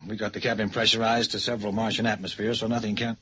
We got the cabin pressurized to several Martian atmospheres, so nothing can...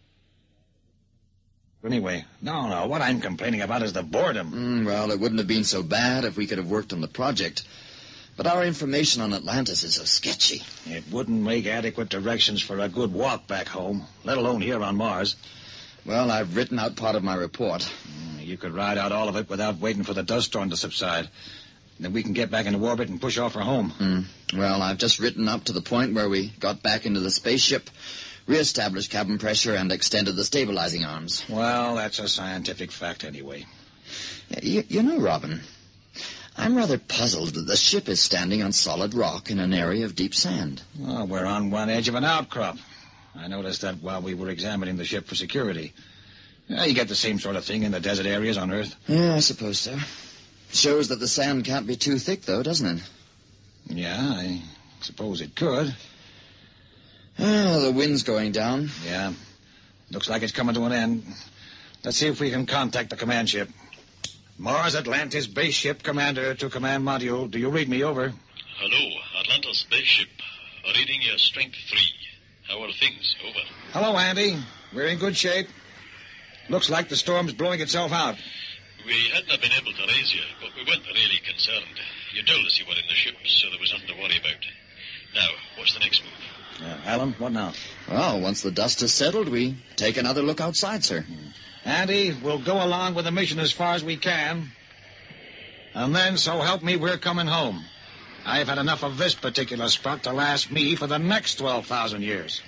Anyway, no, what I'm complaining about is the boredom. Well, it wouldn't have been so bad if we could have worked on the project. But our information on Atlantis is so sketchy. It wouldn't make adequate directions for a good walk back home, let alone here on Mars. Well, I've written out part of my report. You could ride out all of it without waiting for the dust storm to subside. Then we can get back into orbit and push off for home. Well, I've just written up to the point where we got back into the spaceship, reestablished cabin pressure, and extended the stabilizing arms. Well, that's a scientific fact anyway. You know, Robin, I'm rather puzzled that the ship is standing on solid rock in an area of deep sand. Oh, we're on one edge of an outcrop. I noticed that while we were examining the ship for security. You get the same sort of thing in the desert areas on Earth. Yeah, I suppose so. Shows that the sand can't be too thick, though, doesn't it? Yeah, I suppose it could. Oh, the wind's going down. Yeah. Looks like it's coming to an end. Let's see if we can contact the command ship. Mars Atlantis base ship commander to command module. Do you read me? Over. Hello, Atlantis spaceship. Reading your strength 3. How are things? Over. Hello, Andy. We're in good shape. Looks like the storm's blowing itself out. We hadn't been able to raise you, but we weren't really concerned. You told us you were in the ship, so there was nothing to worry about. Now, what's the next move? Alan, what now? Well, once the dust has settled, we take another look outside, sir. Andy, we'll go along with the mission as far as we can. And then, so help me, we're coming home. I've had enough of this particular spot to last me for the next 12,000 years.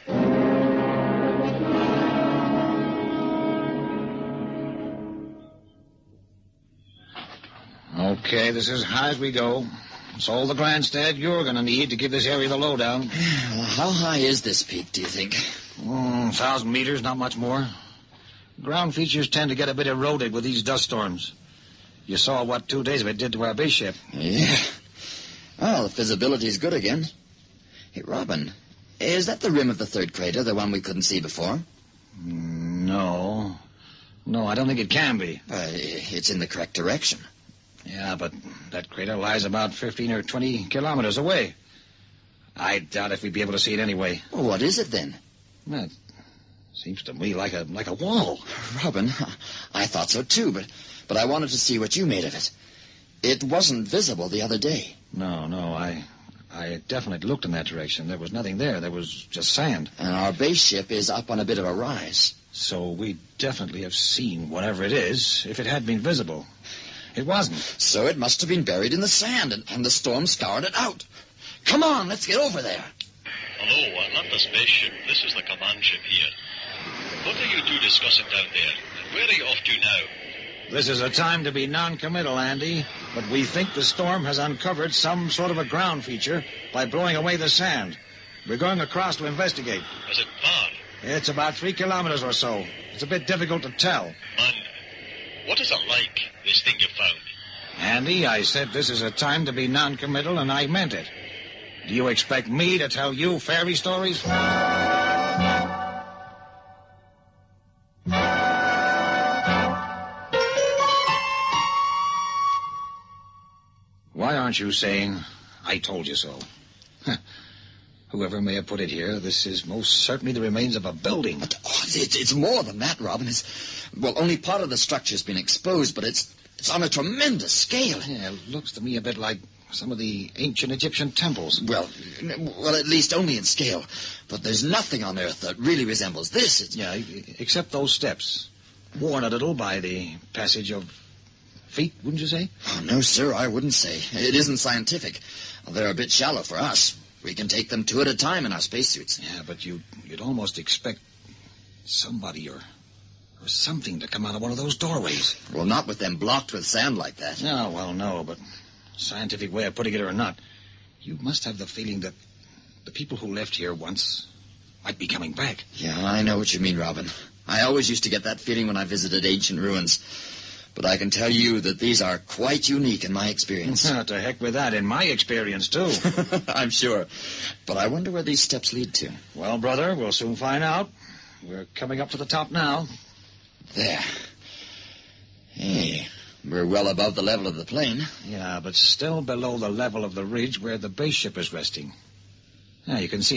Okay, this is as high as we go. It's all the grandstand you're going to need to give this area the lowdown. Well, how high is this peak, do you think? 1,000 meters, not much more. Ground features tend to get a bit eroded with these dust storms. You saw what 2 days of it did to our base ship. Yeah. Well, the visibility's good again. Hey, Robin, is that the rim of the third crater, the one we couldn't see before? No, I don't think it can be. It's in the correct direction. Yeah, but that crater lies about 15 or 20 kilometers away. I doubt if we'd be able to see it anyway. Well, what is it then? That seems to me like a wall. Robin, I thought so too, but I wanted to see what you made of it. It wasn't visible the other day. No, I definitely looked in that direction. There was nothing there. There was just sand. And our base ship is up on a bit of a rise. So we definitely have seen whatever it is, if it had been visible. It wasn't. So it must have been buried in the sand, and the storm scoured it out. Come on, let's get over there. Hello, Atlantis spaceship. This is the command ship here. What are you two discussing down there? And where are you off to now? This is a time to be non-committal, Andy, but we think the storm has uncovered some sort of a ground feature by blowing away the sand. We're going across to investigate. Is it far? It's about 3 kilometers or so. It's a bit difficult to tell. Man, what is it like, this thing you found? Andy, I said this is a time to be non-committal, and I meant it. Do you expect me to tell you fairy stories? Why aren't you saying, I told you so? Whoever may have put it here, this is most certainly the remains of a building. But, it's more than that, Robin. Only part of the structure's been exposed, but it's on a tremendous scale. Yeah, it looks to me a bit like some of the ancient Egyptian temples. Well, at least only in scale. But there's nothing on Earth that really resembles this. Yeah, except those steps, worn a little by the passage of feet, wouldn't you say? Oh, no, sir, I wouldn't say. It isn't scientific. They're a bit shallow for us. We can take them 2 at a time in our spacesuits. Yeah, but you'd almost expect somebody or something to come out of one of those doorways. Well, not with them blocked with sand like that. No, well, no, but scientific way of putting it or not, you must have the feeling that the people who left here once might be coming back. Yeah, I know what you mean, Robin. I always used to get that feeling when I visited ancient ruins. But I can tell you that these are quite unique in my experience. To heck with that, in my experience, too. I'm sure. But I wonder where these steps lead to. Well, brother, we'll soon find out. We're coming up to the top now. There. Hey, we're well above the level of the plain. Yeah, but still below the level of the ridge where the base ship is resting. Yeah, you can see